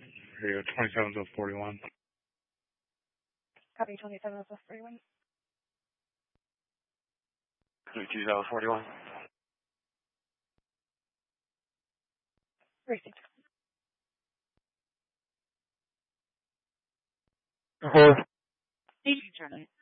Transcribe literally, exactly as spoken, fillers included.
Radio twenty-seven to forty-one. Copy twenty-seven to forty-one. twenty-two to forty-one. Received. Uh-huh. Thank you, Charlie.